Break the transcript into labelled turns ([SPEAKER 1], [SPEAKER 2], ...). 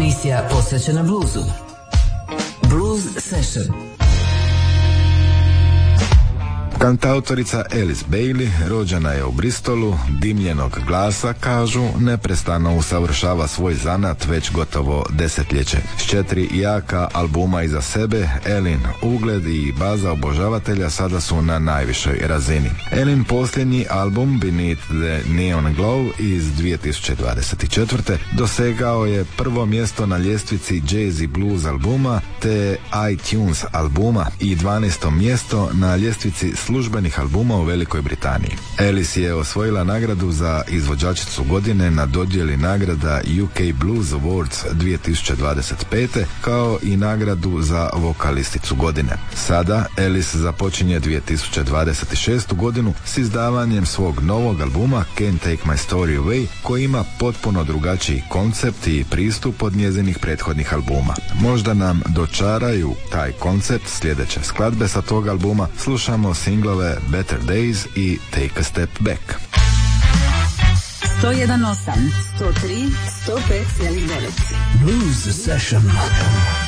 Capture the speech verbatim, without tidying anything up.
[SPEAKER 1] Emisija posvećena bluzu. Blues Session.
[SPEAKER 2] Kantautorica Alice Bailey rođena je u Bristolu, dimljenog glasa, kažu, neprestano usavršava svoj zanat već gotovo desetljeće. S četiri jaka albuma iza sebe, Elin ugled i baza obožavatelja sada su na najvišoj razini. Elin posljednji album Beneath the Neon Glow iz dvije tisuće dvadeset četvrte. dosegao je prvo mjesto na ljestvici Jazz i Blues albuma te iTunes albuma i dvanaesto mjesto na ljestvici službenih albuma u Velikoj Britaniji. Alice je osvojila nagradu za izvođačicu godine na dodjeli nagrada U K Blues Awards dvije tisuće dvadeset pete kao i nagradu za vokalisticu godine. Sada Alice započinje dvije tisuće dvadeset šestu godinu s izdavanjem svog novog albuma Can't Take My Story Away, koji ima potpuno drugačiji koncept i pristup od njezinih prethodnih albuma. Možda nam dočaraju taj koncept sljedeće skladbe sa tog albuma. Slušamo singlove Better Days i Take a Step Back.
[SPEAKER 1] sto jedan osam, sto tri, sto pet devet.
[SPEAKER 3] Blues Session.